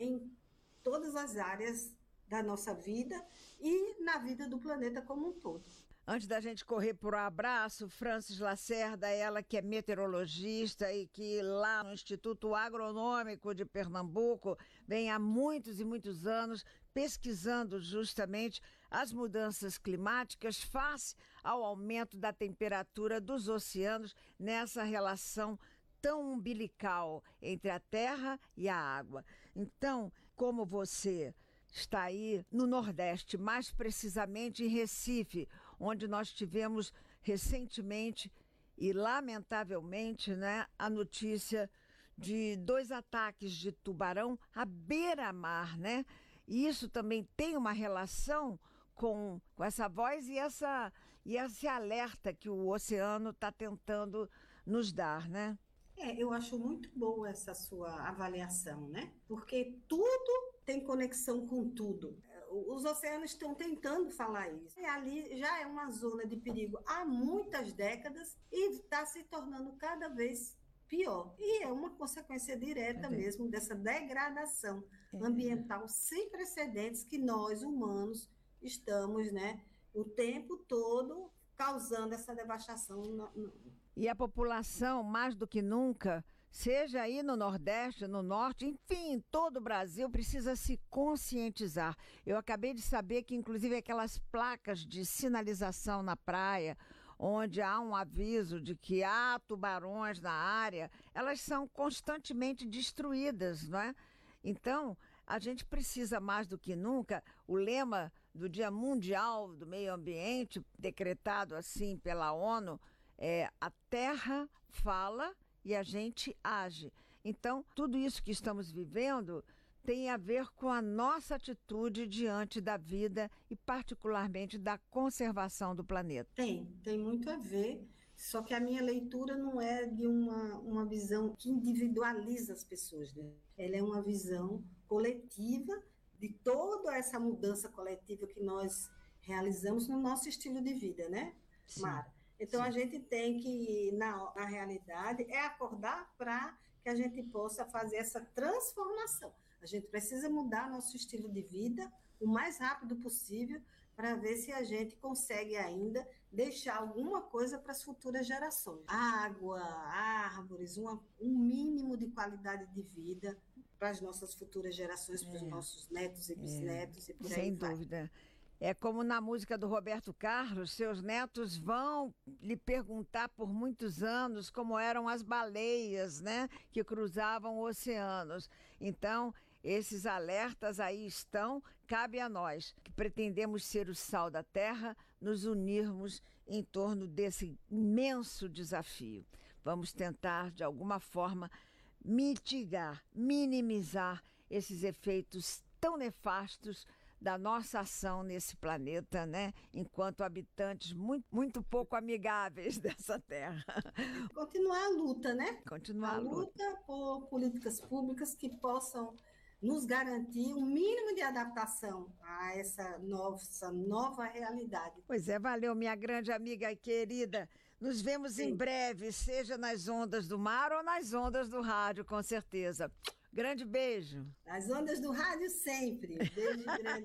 em todas as áreas da nossa vida e na vida do planeta como um todo. Antes da gente correr por um abraço, Francis Lacerda, ela que é meteorologista e que lá no Instituto Agronômico de Pernambuco vem há muitos e muitos anos pesquisando justamente as mudanças climáticas face ao aumento da temperatura dos oceanos nessa relação tão umbilical entre a terra e a água. Então, como você está aí no Nordeste, mais precisamente em Recife, onde nós tivemos recentemente e lamentavelmente, né, a notícia de 2 ataques de tubarão à beira-mar, né? E isso também tem uma relação com essa voz e esse alerta que o oceano está tentando nos dar, né? Eu acho muito boa essa sua avaliação, né? Porque tudo tem conexão com tudo. Os oceanos estão tentando falar isso. E ali já é uma zona de perigo há muitas décadas e está se tornando cada vez pior. E é uma consequência direta mesmo dessa degradação ambiental sem precedentes que nós, humanos, estamos, né, o tempo todo causando essa devastação. E a população, mais do que nunca, seja aí no Nordeste, no Norte, enfim, em todo o Brasil, precisa se conscientizar. Eu acabei de saber que, inclusive, aquelas placas de sinalização na praia, onde há um aviso de que há tubarões na área, elas são constantemente destruídas, não é? Então, a gente precisa mais do que nunca, o lema do Dia Mundial do Meio Ambiente, decretado assim pela ONU, é a terra fala e a gente age. Então, tudo isso que estamos vivendo tem a ver com a nossa atitude diante da vida e particularmente da conservação do planeta. Tem muito a ver, só que a minha leitura não é de uma visão que individualiza as pessoas, né? Ela é uma visão coletiva de toda essa mudança coletiva que nós realizamos no nosso estilo de vida, né, Mara? Então, a gente tem que, na realidade, acordar para que a gente possa fazer essa transformação. A gente precisa mudar nosso estilo de vida o mais rápido possível para ver se a gente consegue ainda deixar alguma coisa para as futuras gerações. Água, árvores, um mínimo de qualidade de vida para as nossas futuras gerações, para os nossos netos e bisnetos e por aí vai. Sem dúvida. É como na música do Roberto Carlos, seus netos vão lhe perguntar por muitos anos como eram as baleias, né, que cruzavam oceanos. Então, esses alertas aí estão, cabe a nós, que pretendemos ser o sal da terra, nos unirmos em torno desse imenso desafio. Vamos tentar, de alguma forma, mitigar, minimizar esses efeitos tão nefastos da nossa ação nesse planeta, né? Enquanto habitantes muito pouco amigáveis dessa terra. Continuar a luta, né? Continuar a luta por políticas públicas que possam nos garantir um mínimo de adaptação a essa nova realidade. Pois é, valeu, minha grande amiga e querida. Nos vemos em breve, seja nas ondas do mar ou nas ondas do rádio, com certeza. Grande beijo. Nas ondas do rádio sempre. Beijo grande.